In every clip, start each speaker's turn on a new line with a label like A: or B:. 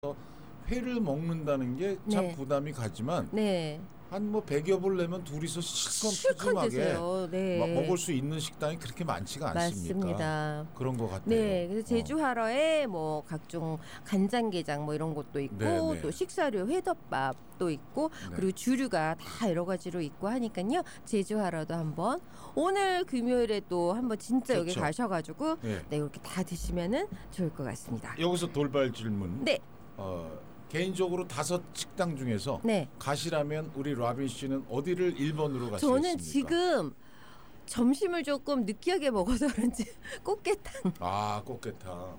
A: 회를 먹는다는 게 참
B: 네.
A: 부담이 가지만
B: 네.
A: 한 뭐 100여 불 내면 둘이서 실컷 푸짐하게
B: 드세요. 네.
A: 먹을 수 있는 식당이 그렇게 많지가 않습니까?
B: 맞습니다.
A: 그런 것 같아요.
B: 네, 그래서 제주하러에 뭐 각종 간장게장 뭐 이런 것도 있고
A: 네.
B: 또 식사류 회덮밥도 있고
A: 네.
B: 그리고 주류가 다 여러 가지로 있고 하니까요. 제주하러도 한번 오늘 금요일에 또 한번 진짜 여기
A: 그렇죠.
B: 가셔가지고
A: 네.
B: 네, 이렇게 다 드시면은 좋을 것 같습니다.
A: 여기서 돌발 질문.
B: 네,
A: 개인적으로 5 식당 중에서
B: 네.
A: 가시라면 우리 라빈 씨는 어디를 1번으로 가시겠습니까?
B: 저는 지금 점심을 조금 느끼하게 먹어서 그런지 꽃게탕.
A: 아, 꽃게탕.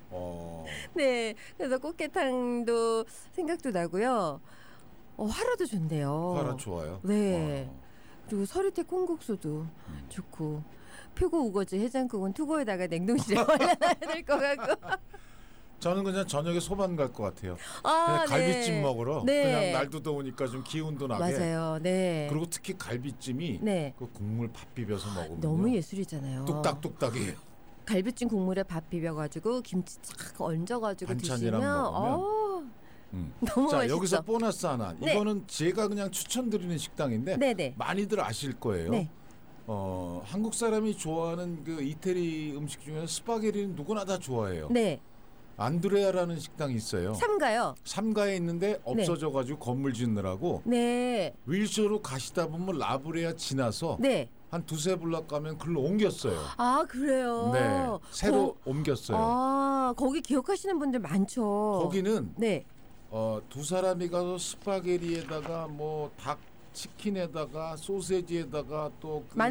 B: 네, 그래서 꽃게탕도 생각도 나고요. 화라도 좋네요.
A: 화라 좋아요.
B: 네. 그리고 서리태 콩국수도 좋고 표고 우거지 해장국은 투고에다가 냉동실에 얼려놔야 될 것 같고.
A: 저는 그냥 저녁에 소반 갈 것 같아요.
B: 아,
A: 그냥 갈비찜 먹으러.
B: 네.
A: 그냥 날도 더우니까 좀 기운도 나게.
B: 맞아요. 네.
A: 그리고 특히 갈비찜이
B: 네.
A: 그 국물 밥 비벼서 먹으면
B: 너무 예술이잖아요.
A: 뚝딱뚝딱이에요.
B: 갈비찜 국물에 밥 비벼가지고 김치 착 얹어가지고
A: 반찬이랑
B: 드시면
A: 먹으면.
B: 너무
A: 자,
B: 맛있어.
A: 여기서 보너스 하나.
B: 네.
A: 이거는 제가 그냥 추천드리는 식당인데
B: 네네.
A: 많이들 아실 거예요.
B: 네.
A: 한국 사람이 좋아하는 그 이태리 음식 중에서 스파게티는 누구나 다 좋아해요.
B: 네.
A: 안드레아라는 식당이 있어요.
B: 삼가요.
A: 3가에 있는데 없어져가지고 건물 짓느라고
B: 네.
A: 윌쇼로 가시다 보면 라브레아 지나서
B: 네.
A: 한 2-3블럭 가면 글로 옮겼어요.
B: 아, 그래요?
A: 네, 새로 옮겼어요.
B: 아, 거기 기억하시는 분들 많죠.
A: 거기는
B: 네.
A: 두 사람이 가서 스파게티에다가 뭐 닭 치킨에다가 소세지에다가 또 그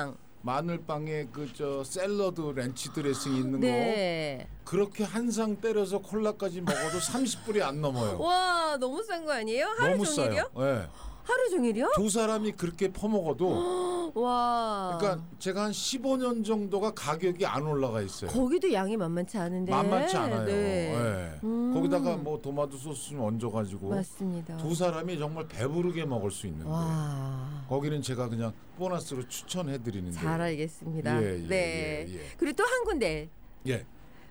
A: 마늘빵에 그 저 샐러드 렌치 드레싱 있는
B: 네.
A: 거 그렇게 한 상 때려서 콜라까지 먹어도 30불이 안 넘어요.
B: 와, 너무 싼 거 아니에요? 하루
A: 너무
B: 종일이요?
A: 싸요. 네.
B: 하루 종일이요?
A: 2사람이 그렇게 퍼먹어도
B: 와.
A: 그러니까 제가 한 15년 정도가 가격이 안 올라가 있어요.
B: 거기도 양이 만만치 않은데.
A: 만만치 않아요.
B: 네.
A: 네. 거기다가 뭐 토마토 소스 좀 얹어가지고
B: 맞습니다.
A: 2사람이 정말 배부르게 먹을 수 있는데
B: 와.
A: 거기는 제가 그냥 보너스로 추천해드리는데.
B: 잘 알겠습니다. 네. 그리고 또 한 군데.
A: 예.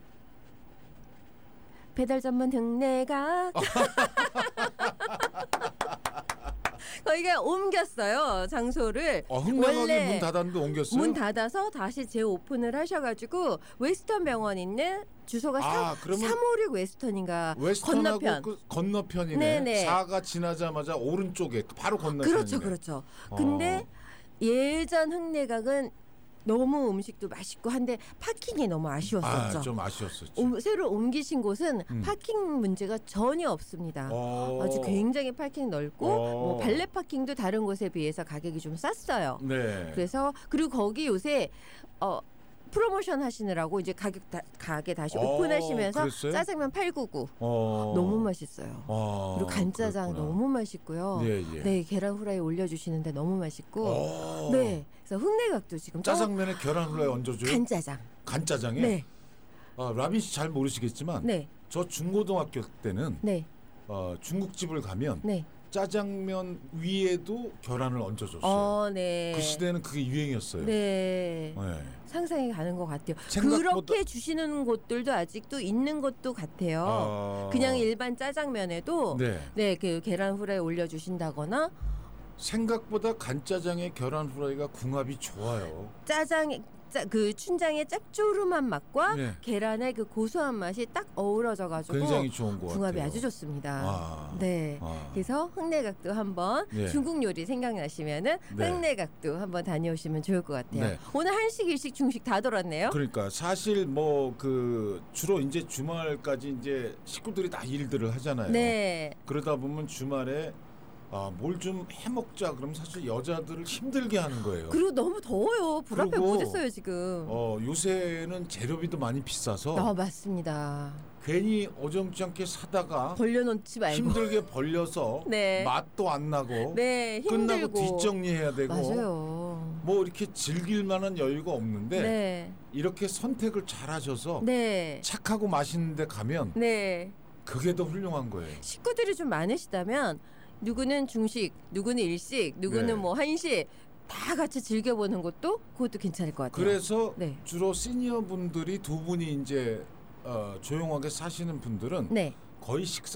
B: 배달 전문 흉내가 거기가 옮겼어요 장소를.
A: 흉내각이 문 닫았는데 옮겼어요?
B: 문 닫아서 다시 재오픈을 하셔가지고 웨스턴 병원 있는 주소가 356 웨스턴인가
A: 웨스턴하고
B: 건너편.
A: 그 건너편이네.
B: 네네.
A: 4가 지나자마자 오른쪽에 바로 건너편이네.
B: 그렇죠. 근데 예전 흉내각은 너무 음식도 맛있고 한데 파킹이 너무 아쉬웠었죠.
A: 좀 아쉬웠었죠.
B: 새로 옮기신 곳은 파킹 문제가 전혀 없습니다. 아주 굉장히 파킹 넓고 뭐 발레 파킹도 다른 곳에 비해서 가격이 좀 쌌어요.
A: 네.
B: 그래서 그리고 거기 요새 프로모션 하시느라고 이제 가게 다시 오픈하시면서
A: 그랬어요?
B: 짜장면 899 너무 맛있어요. 그리고 간짜장
A: 그랬구나.
B: 너무 맛있고요. 네, 계란 후라이 올려주시는데 너무 맛있고. 네, 그래서 흉내각도 지금
A: 짜장면에 계란 후라이 얹어줘요? 간짜장에?
B: 네.
A: 라빈 씨 잘 모르시겠지만
B: 네.
A: 저 중고등학교 때는
B: 네.
A: 중국집을 가면
B: 네.
A: 짜장면 위에도 계란을 얹어줬어요.
B: 네.
A: 그 시대는 그게 유행이었어요.
B: 네. 상상이 가는 것 같아요. 그렇게 주시는 곳들도 아직도 있는 것도 같아요. 그냥 일반 짜장면에도 그 계란 후라이 올려주신다거나.
A: 생각보다 간짜장에 계란 후라이가 궁합이 좋아요.
B: 그 춘장의 짭조름한 맛과 계란의 그 고소한 맛이 딱 어우러져가지고
A: 굉장히 좋은 것
B: 궁합이
A: 같아요.
B: 아주 좋습니다. 그래서 흑내각도 한번 중국 요리 생각나시면은 흑내각도 한번 다녀오시면 좋을 것 같아요. 오늘 한식, 일식, 중식 다 돌았네요.
A: 그러니까 사실 뭐 그 주로 이제 주말까지 이제 식구들이 다 일들을 하잖아요. 그러다 보면 주말에 뭘 좀 해먹자 그러면 사실 여자들을 힘들게 하는 거예요.
B: 그리고 너무 더워요. 불 앞에 못 있어요 지금.
A: 요새는 재료비도 많이 비싸서.
B: 맞습니다.
A: 괜히 어정쩡하게 사다가
B: 벌려놓지 말고
A: 힘들게 벌려서 맛도 안 나고 끝나고 뒷정리해야 되고
B: 맞아요.
A: 뭐 이렇게 즐길 만한 여유가 없는데 이렇게 선택을 잘 하셔서 착하고 맛있는 데 가면 그게 더 훌륭한 거예요.
B: 식구들이 좀 많으시다면 누구는 중식, 누구는 일식, 누구는 뭐 한식 다 같이 즐겨보는 것도 그것도 괜찮을 것 같아요.
A: 그래서 주로 시니어 분들이 두 분이 이제 조용하게 사시는 분들은 거의 식사